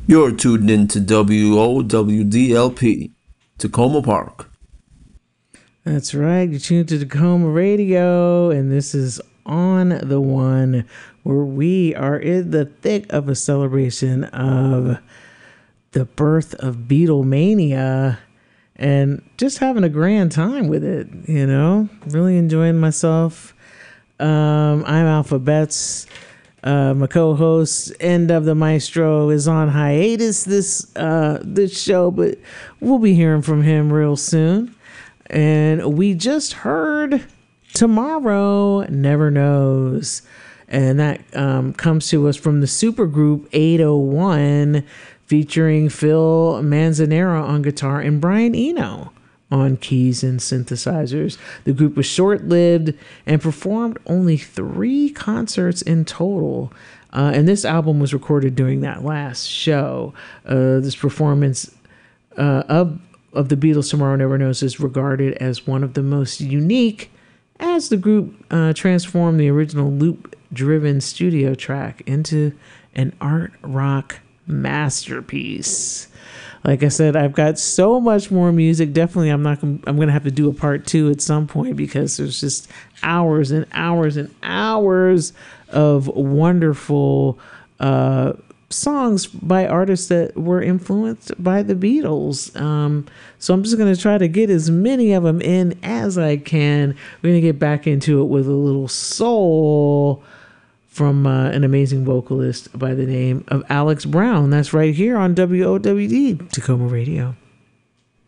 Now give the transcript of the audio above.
You're tuned in to WOWDLP, Tacoma Park. That's right. You're tuned to Tacoma Radio, and this is On the One, where we are in the thick of a celebration of the birth of Beatlemania and just having a grand time with it, you know? Really enjoying myself. I'm Alpha Betts. My co-host, End of the Maestro, is on hiatus this show, but we'll be hearing from him real soon. And we just heard Tomorrow Never Knows, and that comes to us from the supergroup 801, featuring Phil Manzanera on guitar and Brian Eno on keys and synthesizers. The group was short-lived and performed only 3 concerts in total. And this album was recorded during that last show. This performance of the Beatles' Tomorrow Never Knows is regarded as one of the most unique, as the group transformed the original loop-driven studio track into an art rock masterpiece. Like I said, I've got so much more music. Definitely, I'm going to have to do a part 2 at some point, because there's just hours and hours and hours of wonderful songs by artists that were influenced by the Beatles. So I'm just going to try to get as many of them in as I can. We're going to get back into it with a little soul from an amazing vocalist by the name of Alex Brown. That's right here on WOWD, Tacoma Radio.